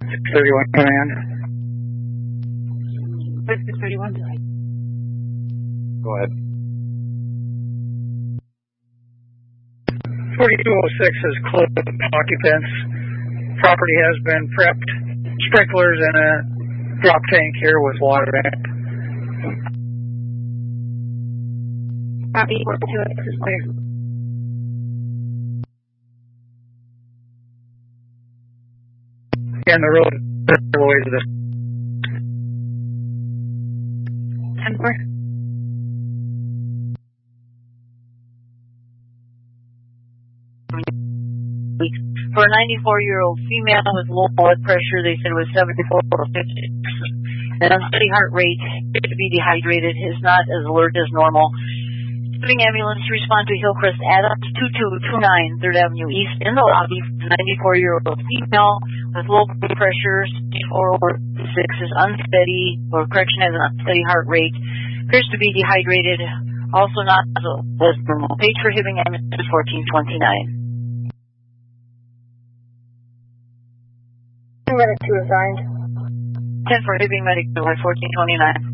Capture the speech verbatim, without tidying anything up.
thirty-one command. six thirty-one. Go ahead. forty-two oh six is closed occupants. Property has been prepped. Sprinklers and a drop tank here with water in it. Copy. forty-two oh six is clear. And the road all the way to the ten four. For a ninety-four-year-old female with low blood pressure, they said it was seventy-four or fifty. And unsteady heart rate, to be dehydrated, is not as alert as normal. Moving ambulance to respond to Hillcrest Adams, two two two nine third Avenue East in the lobby. ninety-four-year-old female with low blood pressure, seventy-four over six, is unsteady, or correction, has an unsteady heart rate, appears to be dehydrated, also not as normal. Page for Hibbing ambulance fourteen twenty-nine. Medic two assigned. ten for Hibbing medic fourteen twenty-nine.